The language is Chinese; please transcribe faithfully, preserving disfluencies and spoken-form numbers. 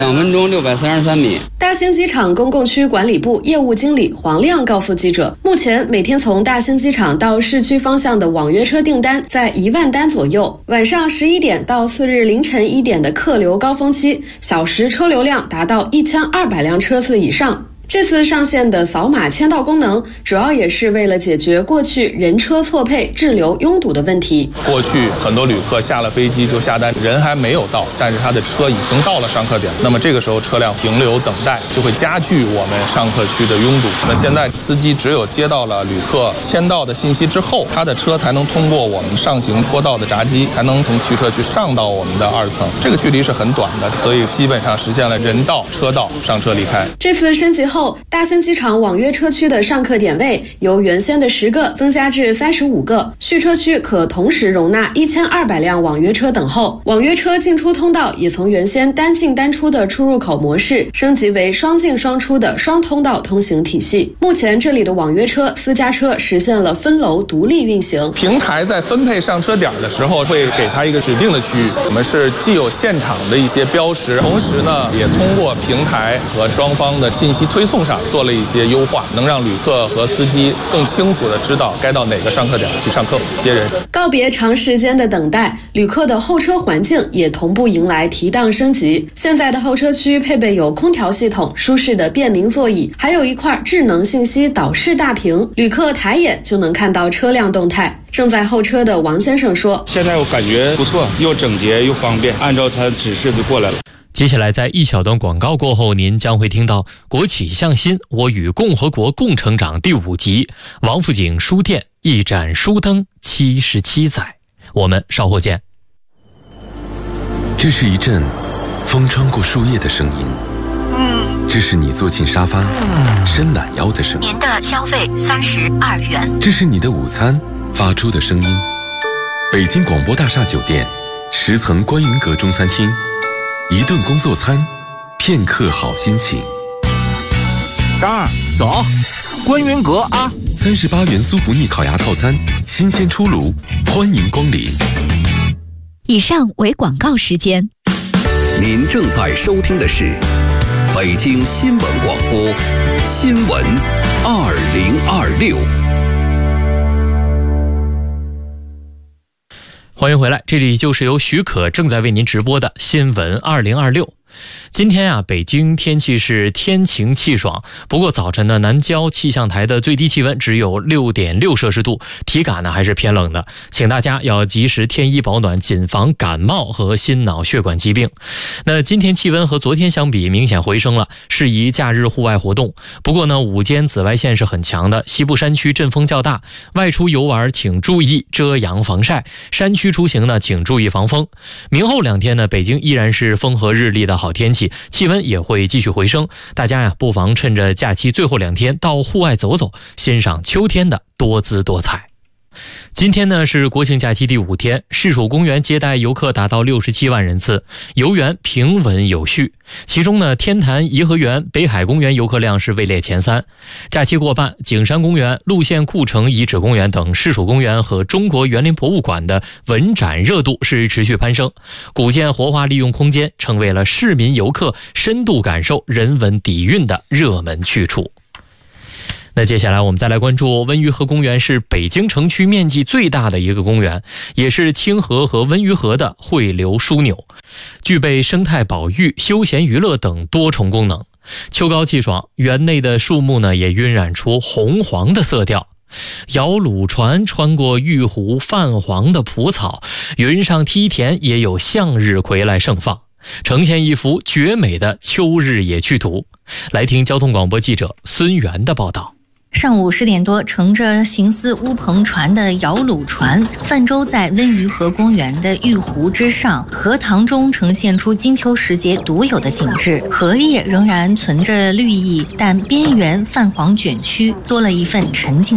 两分钟六百三十三米。 大兴机场公共区管理部业务经理黄亮告诉记者，目前每天从大兴机场到市区方向的网约车订单在一万单左右，晚上十一点到次日凌晨一点的客流高峰期，小时车流量达到一千二百辆车次以上。这次上线的扫码签到功能，主要也是为了解决过去人车错配、滞留拥堵的问题。 过去很多旅客下了飞机就下单，人还没有到，但是他的车已经到了上客点，那么这个时候车辆停留等待，就会加剧我们上客区的拥堵。那现在司机只有接到了旅客签到的信息之后，他的车才能通过我们上行坡道的闸机，才能从驱车区上到我们的二层。这个距离是很短的，所以基本上实现了人到车到，上车离开。 这次升级后，大兴机场网约车区的上客点位由原先的十个增加至三十五个，续车区可同时容纳一千二百辆网约车等候。网约车进出通道也从原先单进单出的出入口模式升级为双进双出的双通道通行体系。目前这里的网约车、私家车实现了分楼独立运行。 平台在分配上车点的时候，会给它一个指定的区域，我们是既有现场的一些标识，同时呢，也通过平台和双方的信息推送上做了一些优化，能让旅客和司机更清楚地知道该到哪个上客点去上客接人。 告别长时间的等待，旅客的候车环境也同步迎来提档升级。现在的候车区配备有空调系统、舒适的便民座椅，还有一块智能信息导视大屏，旅客抬眼就能看到车辆动态。正在候车的王先生说：“ 现在我感觉不错，又整洁又方便，按照他指示就过来了。” 接下来在一小段广告过后，您将会听到《国企向新：我与共和国共成长》第五集，王府井书店一盏书灯七十七载。我们稍后见。 这是一阵风穿过树叶的声音，这是你坐进沙发伸懒腰的声音。 您的消费三十二元。 这是你的午餐发出的声音。北京广播大厦酒店十层观云阁中餐厅，一顿工作餐，片刻好心情。 张二，走，观云阁啊！ 三十八元酥不腻烤鸭套餐，新鲜出炉，欢迎光临。 以上为广告时间。 您正在收听的是北京新闻广播新闻二零二六。 欢迎回来，这里就是由许可正在为您直播的新闻二零二六。今天啊，北京天气是天晴气爽，不过早晨呢，南郊气象台的最低气温只有 六点六摄氏度，体感呢还是偏冷的，请大家要及时添衣保暖，谨防感冒和心脑血管疾病。那今天气温和昨天相比明显回升了，适宜假日户外活动。不过呢，午间紫外线是很强的，西部山区阵风较大，外出游玩请注意遮阳防晒，山区出行呢请注意防风。明后两天呢，北京依然是风和日丽的好天气，气温也会继续回升，大家呀不妨趁着假期最后两天到户外走走，欣赏秋天的多姿多彩。今天呢是国庆假期第五天，市属公园接待游客达到六十七万人次，游园平稳有序。其中呢，天坛颐和园、北海公园游客量是位列前三。假期过半，景山公园、路县故城遗址公园等市属公园和中国园林博物馆的文展热度是持续攀升，古建活化利用空间成为了市民游客深度感受人文底蕴的热门去处。那接下来我们再来关注温榆河公园，是北京城区面积最大的一个公园，也是清河和温榆河的汇流枢纽，具备生态保育、休闲娱乐等多重功能。秋高气爽，园内的树木呢也晕染出红黄的色调。摇橹船穿过玉湖泛黄的蒲草，云上梯田也有向日葵来盛放，呈现一幅绝美的秋日野趣图。来听交通广播记者孙源的报道。 上午十点多，乘着形似乌篷船的摇橹船泛舟在温榆河公园的玉湖之上，荷塘中呈现出金秋时节独有的景致。荷叶仍然存着绿意，但边缘泛黄卷曲，多了一份沉静